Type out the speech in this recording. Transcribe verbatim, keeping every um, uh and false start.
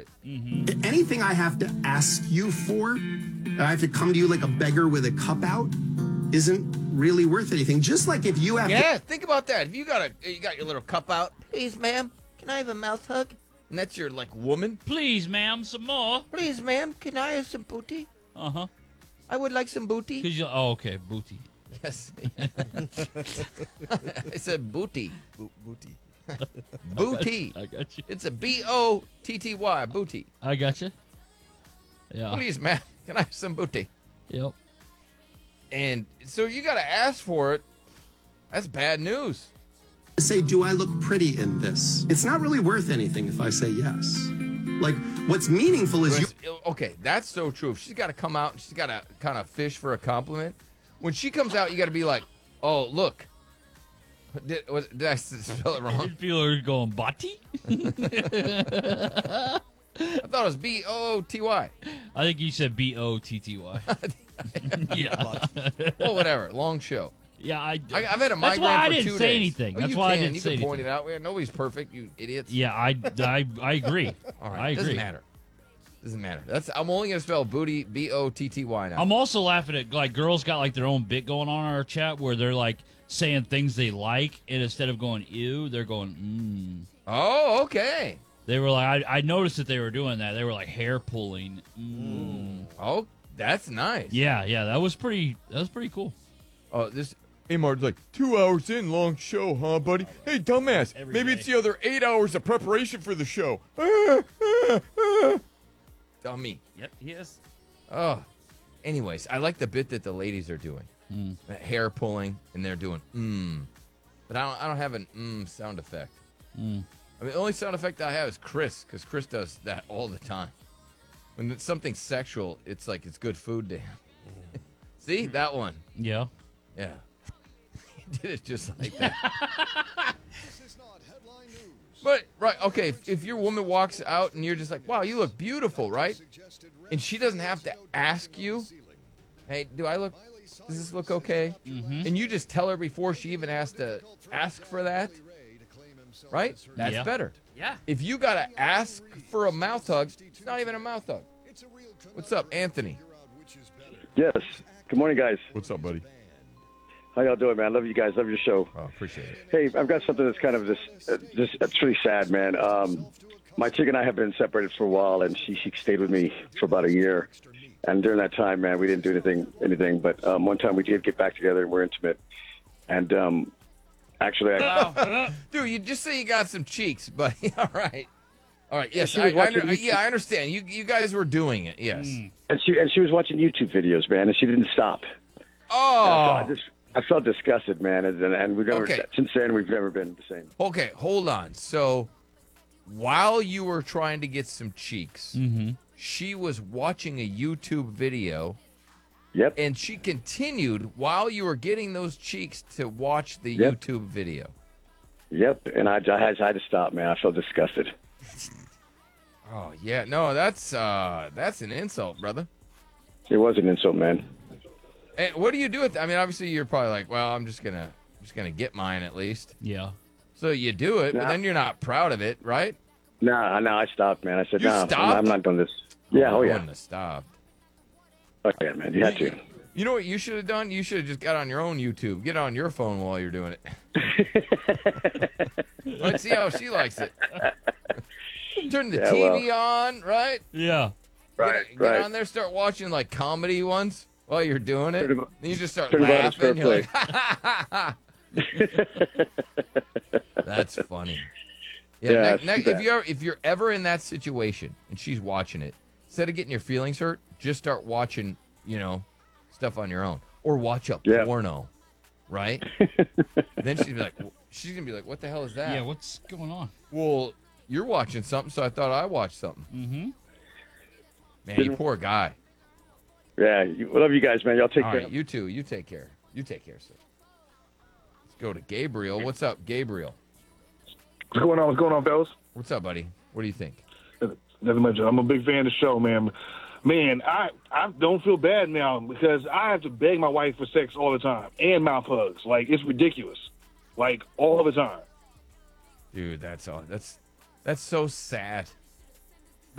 it. Mm-hmm. Anything I have to ask you for, I have to come to you like a beggar with a cup out, isn't really worth anything. Just like if you have Yeah, to... think about that. If you got a, you got your little cup out. Please, ma'am, can I have a mouth hug? And that's your like woman. Please, ma'am, some more. Please, ma'am, can I have some booty? Uh huh. I would like some booty. Cause you. Oh, okay, booty. Yes. I said booty. Bo- booty. Booty. I got you. It's a B O T T Y. Booty. I got you. Yeah. Please, ma'am, can I have some booty? Yep. And so you got to ask for it. That's bad news. say, do I look pretty in this? It's not really worth anything if I say yes. Like, what's meaningful is you... Okay, that's so true. If she's got to come out and she's got to kind of fish for a compliment, when she comes out, you got to be like, oh, look. Did, was, did I spell it wrong? People are going, Bati? I thought it was B O O T Y. I think you said B O T T Y. Yeah. Well, whatever. Long show. Yeah, I, I, I've had a migraine that's why I for didn't two say days. anything. Oh, That's you why can. I didn't you say can anything. point it out. Nobody's perfect, you idiots. Yeah, I, I, I agree. All right, I agree. doesn't matter. Doesn't matter. That's I'm only gonna spell booty B O T T Y now. I'm also laughing at like girls got like their own bit going on in our chat where they're like saying things they like, and instead of going ew, they're going mmm. Oh, okay. They were like, I, I noticed that they were doing that. They were like hair pulling. Mm. Oh, that's nice. Yeah, yeah, that was pretty. That was pretty cool. Oh, this Amar's like two hours in, long show, huh, buddy? Hey, dumbass. Every maybe day. it's the other eight hours of preparation for the show. Dummy. Yep, he is. Oh. Anyways, I like the bit that the ladies are doing. Mm. That hair pulling, and they're doing mmm. But I don't. I don't have an mmm sound effect. Mm. I mean, the only sound effect I have is Chris, because Chris does that all the time. When it's something sexual, it's like it's good food to him. See that one? Yeah. Yeah. He did it just like that. But right, okay. If, if your woman walks out and you're just like, "Wow, you look beautiful," right? And she doesn't have to ask you, "Hey, do I look? Does this look okay?" Mm-hmm. And you just tell her before she even has to ask for that, right? That's Yeah. better. Yeah. If you gotta ask for a mouth hug, it's not even a mouth hug. What's up, Anthony? Yes. Good morning, guys. What's up, buddy? How y'all doing, man? I love you guys. Love your show. Oh, appreciate it. Hey, I've got something that's kind of this. Uh, just it's really sad, man. Um, my chick and I have been separated for a while, and she she stayed with me for about a year. And during that time, man, we didn't do anything anything. But um, one time we did get back together, and we're intimate. And um, actually, I, Dude, you just say you got some cheeks, buddy. All right. All right. Yes, She I, was I watching under, YouTube. yeah, I understand. You you guys were doing it. Yes. and she and she was watching YouTube videos, man, and she didn't stop. Oh. So I just I felt disgusted, man, and, and we've never Okay. since then we've never been the same. Okay, hold on. So, while you were trying to get some cheeks, Mm-hmm. she was watching a YouTube video, Yep. and she continued while you were getting those cheeks to watch the Yep. YouTube video. Yep. And I, I had I had to stop, man. I felt disgusted. Oh yeah, no, that's uh, that's an insult, brother. It was an insult, man. And what do you do with? I mean, obviously you're probably like, well, I'm just gonna just gonna get mine at least. Yeah. So you do it, but Nah. then you're not proud of it, right? No, no, I stopped, man. I said, You no, I'm, stopped? I'm not doing this. Yeah, I oh yeah, wouldn't have stopped. oh yeah, man. You had to. You know what you should have done? You should have just got on your own YouTube. Get on your phone while you're doing it. Let's see how she likes it. Turn the Yeah, T well. V on, right? Yeah. Right, Get, get right. on there, start watching like comedy ones while you're doing it. Turn it- Then you just start turn it on laughing. as You're like, fair ha, ha, ha, ha. That's funny. Yeah. Yeah, ne- it's ne- too if bad. you're if you're ever in that situation and she's watching it, instead of getting your feelings hurt, just start watching, you know, stuff on your own, or watch a Yeah. porno, right? Then she'd be like, she's gonna be like, "What the hell is that?" Yeah. What's going on? Well, you're watching something, so I thought I watched something. Mm-hmm. Man, you poor guy. Yeah, you, we love you guys, man. Y'all take All care. right, you too. You take care. You take care, sir. Let's go to Gabriel. What's up, Gabriel? What's going on? What's going on, fellas? What's up, buddy? What do you think? Nothing much. I'm a big fan of the show, man. Man, I, I don't feel bad now because I have to beg my wife for sex all the time and mouth hugs. Like, it's ridiculous. Like, all the time. Dude, that's all. That's that's so sad.